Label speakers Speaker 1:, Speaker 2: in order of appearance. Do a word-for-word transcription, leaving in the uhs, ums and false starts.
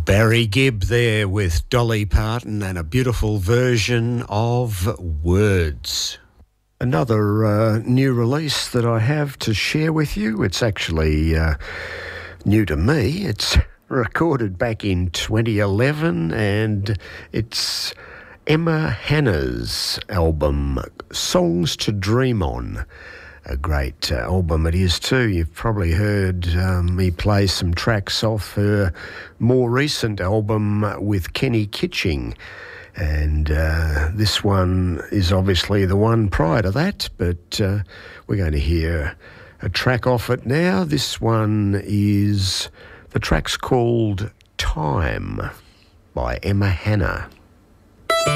Speaker 1: Barry Gibb there with Dolly Parton and a beautiful version of Words. Another uh, new release that I have to share with you. It's actually uh, new to me. It's recorded back in twenty eleven and it's Emma Hanna's album, Songs to Dream On. A great uh, album it is too. You've probably heard um, me play some tracks off her more recent album with Kenny Kitching. And uh, this one is obviously the one prior to that, but uh, we're going to hear a track off it now. This one is, the track's called Time by Emma Hanna.